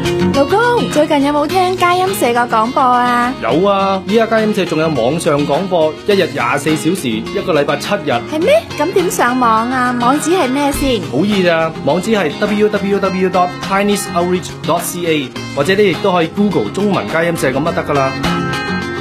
老公，最近有冇聽佳音社個廣播啊？ 有啊，依家佳音社仲有網上廣播，一日24小時，一個禮拜7日。 係咩？咁點上網啊？網址係咩先？ 好易咋，網址係 www.chineseoutreach.ca， 或者你亦都可以 Google 中文佳音社咁就得噶啦。